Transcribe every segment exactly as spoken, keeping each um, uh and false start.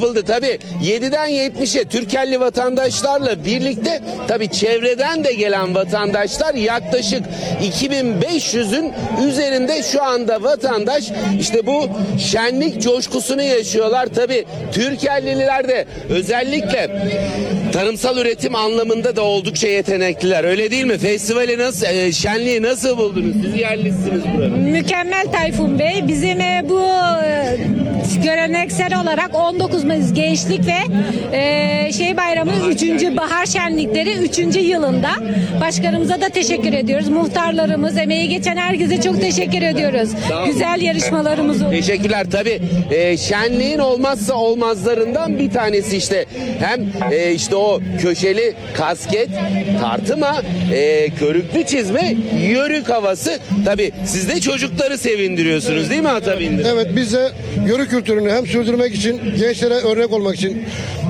yapıldı. Tabii yediden yetmişe Türkelli vatandaşlarla birlikte tabii çevreden de gelen vatandaşlar yaklaşık iki bin beş yüzün üzerinde şu anda vatandaş işte bu şenlik coşkusunu yaşıyorlar. Tabii Türkelliler de özellikle tarımsal üretim anlamında da oldukça yetenekliler. Öyle değil mi? Festivali nasıl, e, şenliği nasıl buldunuz? Siz yerlisiniz burada. Mükemmel Tayfun Bey. Bizim e, bu e, geleneksel olarak on dokuz Mayıs Gençlik ve e, şey bayramı üçüncü bahar şenlikleri üçüncü yılında. Başkanımıza da teşekkür ediyoruz. Muhtarlarımız, emeği geçen herkese çok teşekkür ediyoruz. Güzel yarışmalarımız oldu. Teşekkürler. Tabii e, şenliğin olmazsa olmazlarından bir tanesi işte hem e, işte o köşeli kasket, tartıma, e, körüklü çizme, yörük havası. Tabii siz de çocukları sevindiriyorsunuz değil mi ata bindir? Evet, biz de yörük kültürünü hem sürdürmek için, gençlere örnek olmak için.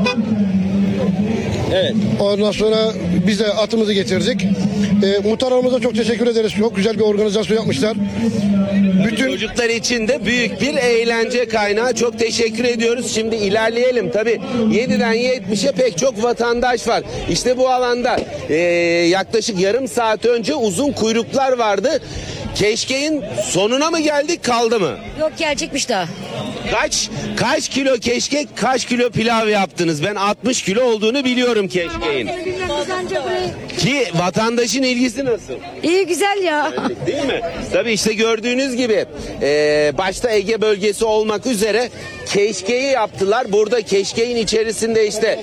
Evet. Ondan sonra biz de atımızı getirdik. E, muhtarlarımıza çok teşekkür ederiz. Çok güzel bir organizasyon yapmışlar. Bütün Çocuklar için de büyük bir eğlence kaynağı. Çok teşekkür ediyoruz. Şimdi ilerleyelim. Tabii yediden yetmişe pek çok vatandaş var. İşte bu alanda e, yaklaşık yarım saat önce uzun kuyruklar vardı. Keşkeğin sonuna mı geldik, kaldı mı? Yok, gelecekmiş daha. Kaç kaç kilo keşkek, kaç kilo pilav yaptınız? Ben altmış kilo olduğunu biliyorum keşkeğin. Ki vatandaşın ilgisi nasıl? İyi, güzel ya. Değil mi? Tabii işte gördüğünüz gibi e, başta Ege bölgesi olmak üzere keşkeği yaptılar. Burada keşkeğin içerisinde işte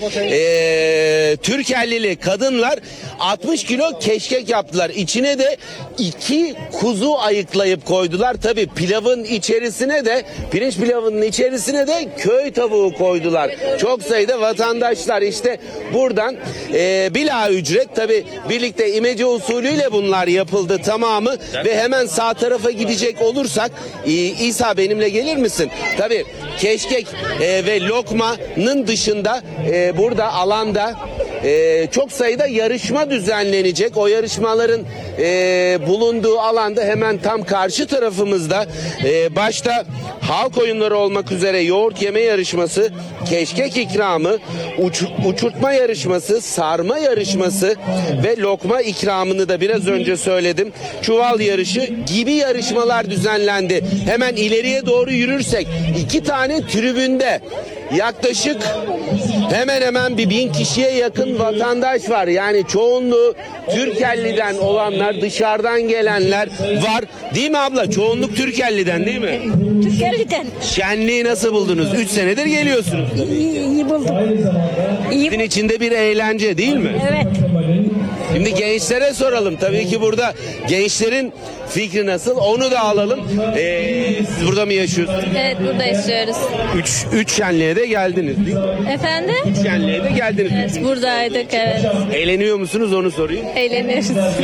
e, Türkellili kadınlar altmış kilo keşkek yaptılar. İçine de iki kuzu ayıklayıp koydular. Tabii pilavın içerisine de pirinç pilavının içerisine de köy tavuğu koydular. Çok sayıda vatandaşlar işte buradan e, bila ücret tabii birlikte imece usulüyle bunlar yapıldı tamamı ve hemen sağ tarafa gidecek olursak e, İsa benimle gelir misin? Tabii keşkek e, ve lokmanın dışında e, burada alanda e, çok sayıda yarışma düzenlenecek. O yarışmaların e, bulunduğu alanda hemen tam karşı tarafımızda e, başta halk oyunları olmak üzere yoğurt yeme yarışması, keşkek ikramı, uç, uçurtma yarışması, sarma yarışması ve lokma ikramını da biraz önce söyledim. Çuval yarışı gibi yarışmalar düzenlendi. Hemen ileriye doğru yürürsek iki tane tribünde yaklaşık hemen hemen bir bin kişiye yakın vatandaş var. Yani çoğunluğu Türkelli'den olanlar, dışarıdan gelenler var. Değil mi abla? Çoğunluk Türkelli'den değil mi? Türkiye'den Şenliği nasıl buldunuz? Üç senedir geliyorsunuz. iyi, iyi buldum. İyi. Sizin içinde bir eğlence değil mi? Evet. Şimdi gençlere soralım. Tabii ki burada gençlerin fikri nasıl? Onu da alalım. Ee, siz burada mı yaşıyorsunuz? Evet, burada yaşıyoruz. Üç, üç şenliğe de geldiniz değil mi? Efendim? Üç şenliğe de geldiniz. Evet, buradaydık, evet. Eğleniyor musunuz onu sorayım. Eğleniyoruz.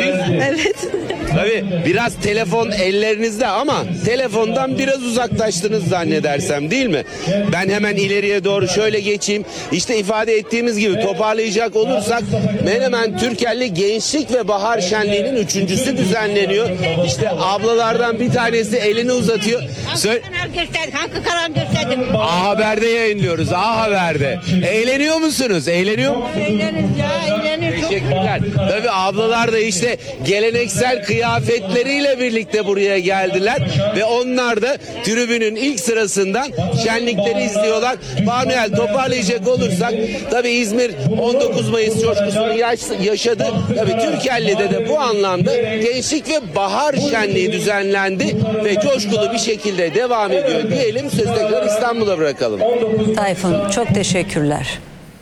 Evet. Tabii biraz telefon ellerinizde ama telefondan biraz uzaklaştınız zannedersem değil mi? Ben hemen ileriye doğru şöyle geçeyim. İşte ifade ettiğimiz gibi toparlayacak olursak Menemen Türkelli Gençlik ve Bahar Şenliği'nin üçüncüsü düzenleniyor. İşte ablalardan bir tanesi elini uzatıyor. Söyle... Hangi kanal gösterdim? A Haber'de yayınlıyoruz. A Haber'de. Eğleniyor musunuz? Eğleniyor musunuz? Eğleniriz ya, eğleniriz. Teşekkürler. Tabii ablalar da işte geleneksel kıyafetleriyle birlikte buraya geldiler ve onlar da tribünün ilk sırasından şenlikleri izliyorlar. Manuel toparlayacak olursak tabii İzmir on dokuz Mayıs coşkusunu yaş yaşadı. Tabii Türkelli'de de bu anlamda gençlik ve bahar şenliği düzenlendi ve coşkulu bir şekilde devam ediyor diyelim. Söz tekrar İstanbul'a bırakalım. Tayfun, çok teşekkürler.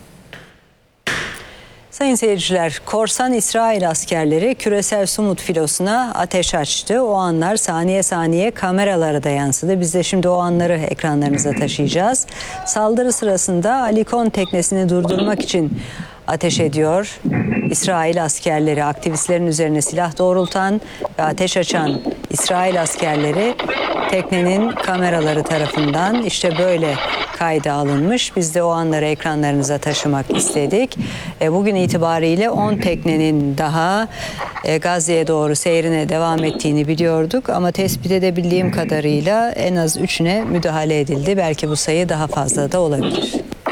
Sayın seyirciler, korsan İsrail askerleri küresel Sumut filosuna ateş açtı. O anlar saniye saniye kameralara da yansıdı. Biz de şimdi o anları ekranlarınıza taşıyacağız. Saldırı sırasında Alikon teknesini durdurmak için ateş ediyor. İsrail askerleri, aktivistlerin üzerine silah doğrultan ve ateş açan İsrail askerleri teknenin kameraları tarafından işte böyle kayda alınmış. Biz de o anları ekranlarınıza taşımak istedik. E, bugün itibariyle on teknenin daha e, Gazze'ye doğru seyrine devam ettiğini biliyorduk. Ama tespit edebildiğim kadarıyla en az üçüne müdahale edildi. Belki bu sayı daha fazla da olabilir.